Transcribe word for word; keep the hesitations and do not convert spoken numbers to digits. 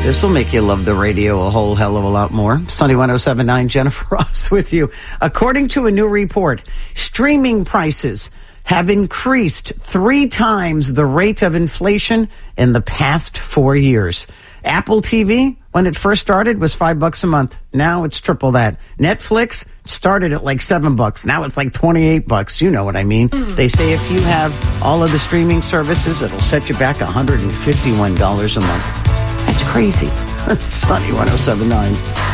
This will make you love the radio a whole hell of a lot more. Sunny one oh seven point nine, Jennifer Ross with you. According to a new report, streaming prices have increased three times the rate of inflation in the past four years. Apple T V, when it first started, was five bucks a month. Now it's triple that. Netflix started at like seven bucks. Now it's like twenty-eight bucks. You know what I mean? Mm. They say if you have all of the streaming services, it'll set you back one hundred fifty-one dollars a month. That's crazy. Sunny one oh seven point nine.